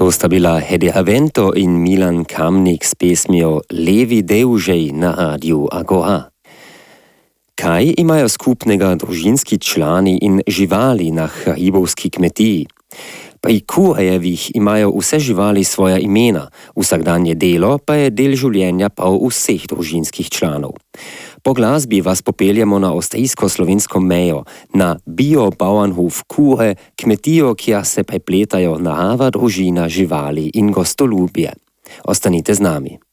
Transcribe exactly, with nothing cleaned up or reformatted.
To sta bila Hede Avento in Milan Kamnik s pesmijo Levi Deužej na Radiu Agora. Kaj imajo skupnega družinski člani in živali na hribovski kmetiji? Pri kurejevih imajo vse živali svoja imena, vsakdanje delo pa je del življenja prav vseh družinskih članov. Po glasbi vas popeljemo na avstrijsko-slovensko mejo, na Bio-Bauernhof Kure, kmetijo, kjer se prepletajo narava, družina, živali in gostoljubje. Ostanite z nami.